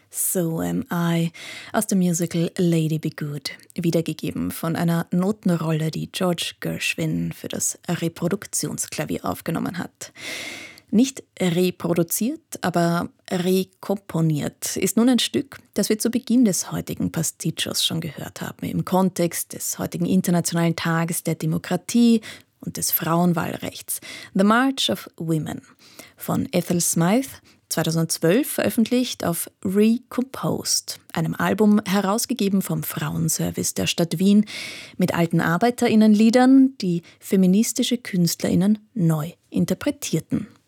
So Am I aus dem Musical Lady Be Good, wiedergegeben von einer Notenrolle, die George Gershwin für das Reproduktionsklavier aufgenommen hat. Nicht reproduziert, aber rekomponiert ist nun ein Stück, das wir zu Beginn des heutigen Pastichos schon gehört haben, im Kontext des heutigen Internationalen Tages der Demokratie und des Frauenwahlrechts, The March of Women, von Ethel Smythe, 2012 veröffentlicht auf Recomposed, einem Album herausgegeben vom Frauenservice der Stadt Wien, mit alten ArbeiterInnenliedern, die feministische KünstlerInnen neu interpretierten.